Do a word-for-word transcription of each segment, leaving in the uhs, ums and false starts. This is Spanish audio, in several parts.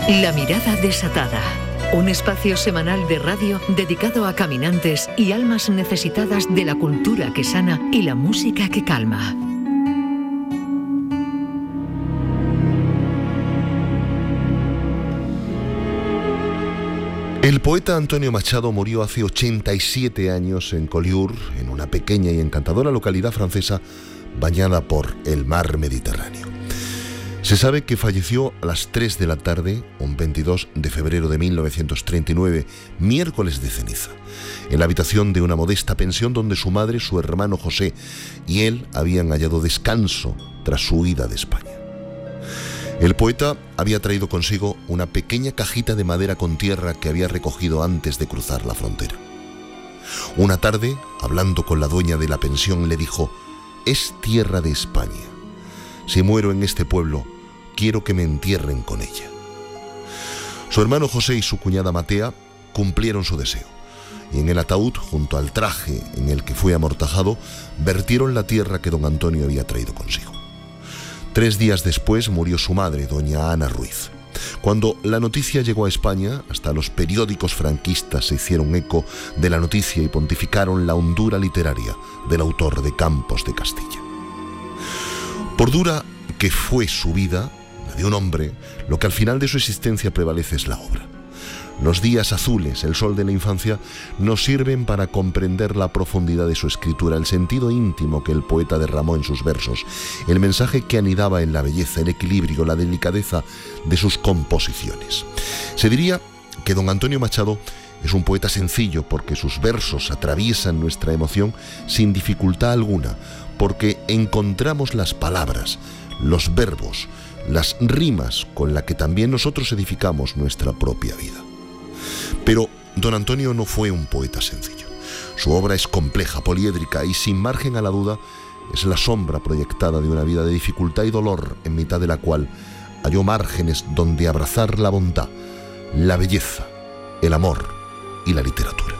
La mirada desatada. Un espacio semanal de radio dedicado a caminantes y almas necesitadas de la cultura que sana y la música que calma. El poeta Antonio Machado murió hace ochenta y siete años en Collioure, en una pequeña y encantadora localidad francesa bañada por el mar Mediterráneo. Se sabe que falleció a las tres de la tarde, un veintidós de febrero de mil novecientos treinta y nueve, miércoles de ceniza, en la habitación de una modesta pensión donde su madre, su hermano José y él habían hallado descanso tras su huida de España. El poeta había traído consigo una pequeña cajita de madera con tierra que había recogido antes de cruzar la frontera. Una tarde, hablando con la dueña de la pensión, le dijo: «Es tierra de España. Si muero en este pueblo, quiero que me entierren con ella». Su hermano José y su cuñada Matea cumplieron su deseo, y en el ataúd, junto al traje en el que fue amortajado, vertieron la tierra que don Antonio había traído consigo. Tres días después murió su madre, doña Ana Ruiz. Cuando la noticia llegó a España, hasta los periódicos franquistas se hicieron eco de la noticia y pontificaron la hondura literaria del autor de Campos de Castilla. Por dura que fue su vida, la de un hombre, lo que al final de su existencia prevalece es la obra. Los días azules, el sol de la infancia, nos sirven para comprender la profundidad de su escritura, el sentido íntimo que el poeta derramó en sus versos, el mensaje que anidaba en la belleza, el equilibrio, la delicadeza de sus composiciones. Se diría que don Antonio Machado es un poeta sencillo porque sus versos atraviesan nuestra emoción sin dificultad alguna, porque encontramos las palabras, los verbos, las rimas con las que también nosotros edificamos nuestra propia vida. Pero don Antonio no fue un poeta sencillo. Su obra es compleja, poliédrica y sin margen a la duda es la sombra proyectada de una vida de dificultad y dolor, en mitad de la cual halló márgenes donde abrazar la bondad, la belleza, el amor y la literatura.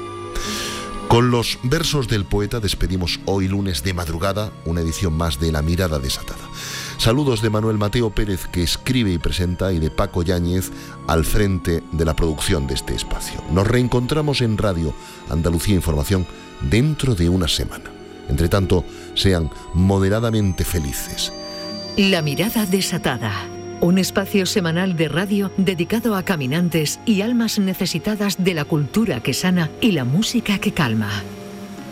Con los versos del poeta despedimos hoy, lunes de madrugada, una edición más de La Mirada Desatada. Saludos de Manuel Mateo Pérez, que escribe y presenta, y de Paco Yáñez, al frente de la producción de este espacio. Nos reencontramos en Radio Andalucía Información dentro de una semana. Entre tanto, sean moderadamente felices. La Mirada Desatada. Un espacio semanal de radio dedicado a caminantes y almas necesitadas de la cultura que sana y la música que calma.